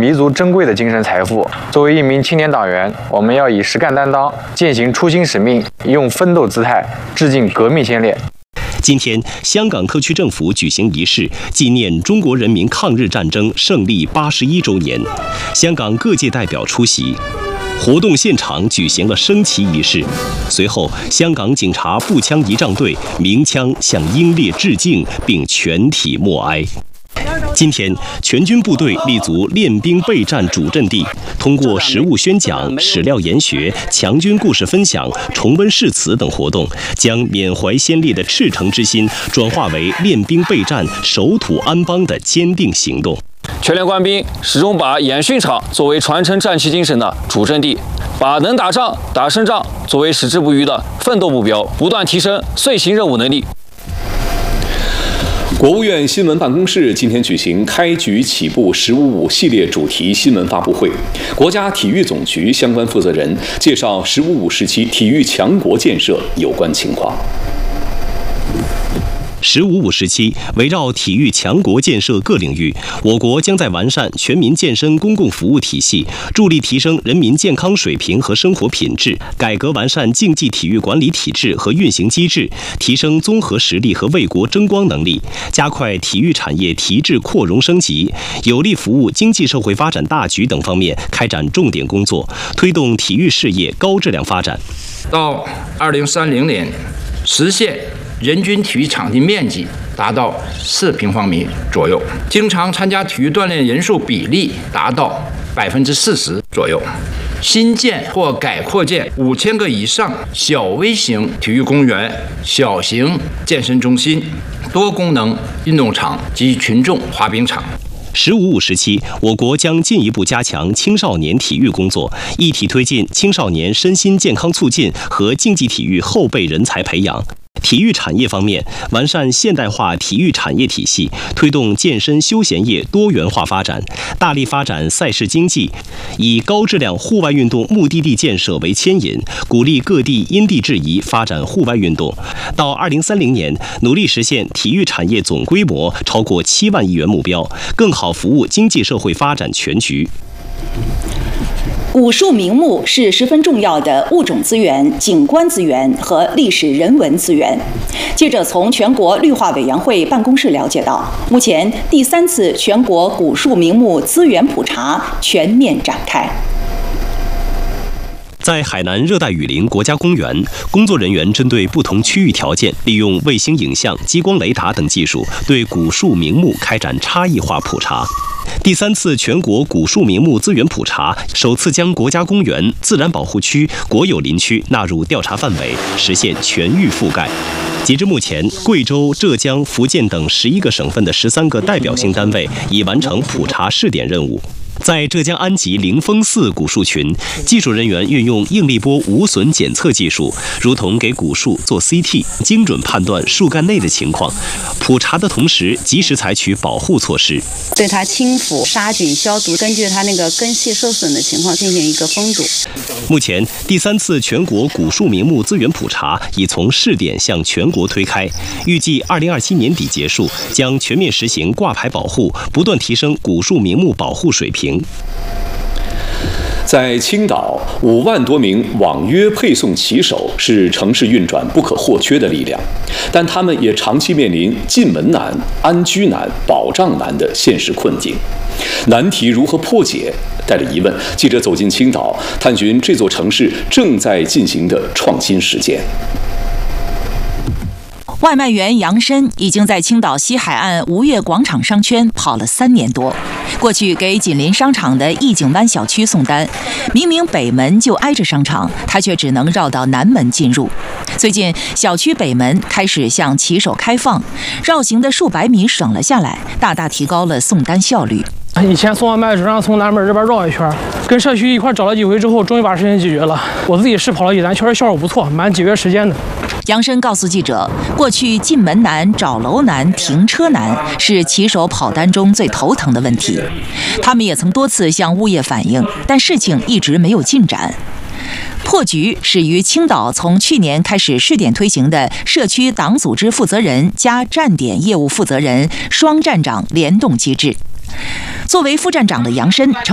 弥足珍贵的精神财富。作为一名青年党员，我们要以实干担当，践行初心使命，用奋斗姿态致敬革命先烈。 今天，香港特区政府举行仪式，纪念中国人民抗日战争胜利81周年。香港各界代表出席，活动现场举行了升旗仪式。随后，香港警察步枪仪仗队鸣枪向英烈致敬，并全体默哀。今天，全军部队立足练兵备战主阵地，通过实务宣讲、史料研学、强军故事分享、重温誓词等活动，将缅怀先烈的赤诚之心转化为练兵备战、守土安邦的坚定行动。 全连官兵始终把演训场作为传承战旗精神的主阵地，把能打仗、打胜仗作为矢志不渝的奋斗目标，不断提升遂行任务能力。 国务院新闻办公室今天举行开局起步“15·5”系列主题新闻发布会，国家体育总局相关负责人介绍“15·5”时期体育强国建设有关情况。 15·5时期，围绕体育强国建设各领域，我国将在完善全民健身公共服务体系，助力提升人民健康水平和生活品质，改革完善竞技体育管理体制和运行机制，提升综合实力和为国争光能力，加快体育产业提质扩容升级，有力服务经济社会发展大局等方面开展重点工作，推动体育事业高质量发展。 到2030年，实现人均体育场地面积达到4平方米左右，经常参加体育锻炼人数比例达到40%左右，新建或改扩建5000个以上小微型体育公园、小型健身中心、多功能运动场及群众滑冰场。 15·5时期，我国将进一步加强青少年体育工作，一体推进青少年身心健康促进和竞技体育后备人才培养。体育产业方面，完善现代化体育产业体系，推动健身休闲业多元化发展，大力发展赛事经济，以高质量户外运动目的地建设为牵引，鼓励各地因地制宜发展户外运动。到2030年，努力实现体育产业总规模超过7万亿元目标，更好服务经济社会发展全局。 古树名木是十分重要的物种资源、景观资源和历史人文资源。记者从全国绿化委员会办公室了解到，目前第3次全国古树名木资源普查全面展开。 在海南热带雨林国家公园，工作人员针对不同区域条件，利用卫星影像、激光雷达等技术，对古树名木开展差异化普查。第3次全国古树名木资源普查首次将国家公园、自然保护区、国有林区纳入调查范围，实现全域覆盖。截至目前，贵州、浙江、福建等11个省份的13个代表性单位已完成普查试点任务。在浙江安吉灵峰寺古树群，技术人员运用应力波无损检测技术，如同给古树做 CT， 精准判断树干内的情况。普查的同时，及时采取保护措施， 对它清腐、杀菌、消毒，根据它那个根系受损的情况进行一个封堵。 目前，第3次全国古树名木资源普查已从试点向全国推开，预计2027年底结束，将全面实行挂牌保护，不断提升古树名木保护水平。 在青岛，5万多名网约配送骑手是城市运转不可或缺的力量，但他们也长期面临进门难、安居难、保障难的现实困境。难题如何破解？带着疑问，记者走进青岛，探寻这座城市正在进行的创新实践。 外卖员杨申已经在青岛西海岸吴越广场商圈跑了3年多。过去给紧邻商场的逸景湾小区送单，明明北门就挨着商场，他却只能绕到南门进入。最近，小区北门开始向骑手开放，绕行的数百米省了下来，大大提高了送单效率。 以前送外卖只让从南门这边绕一圈，跟社区一块找了几回之后，终于把事情解决了。我自己试跑了一单，确实效果不错，蛮节约时间的。 杨申告诉记者，过去进门难、找楼难、停车难是骑手跑单中最头疼的问题。他们也曾多次向物业反映，但事情一直没有进展。破局始于青岛从去年开始试点推行的社区党组织负责人加站点业务负责人双站长联动机制。作为副站长的杨申